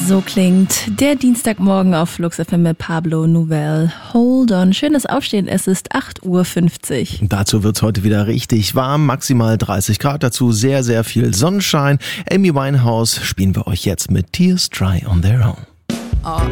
So klingt der Dienstagmorgen auf Flux FM mit Pablo Nouvelle. Hold on. Schönes Aufstehen. Es ist 8:50 Uhr. Dazu wird's heute wieder richtig warm. Maximal 30 Grad. Dazu sehr, sehr viel Sonnenschein. Amy Winehouse spielen wir euch jetzt mit Tears Dry on Their Own.